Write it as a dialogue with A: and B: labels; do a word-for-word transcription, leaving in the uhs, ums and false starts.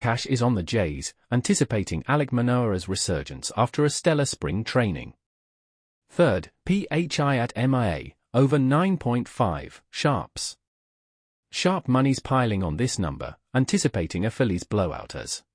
A: Cash is on the Jays, anticipating Alek Manoah's resurgence after a stellar spring training. Third, P H I at M I A, over nine point five, sharps. Sharp money's piling on this number, anticipating a Phillies blowout as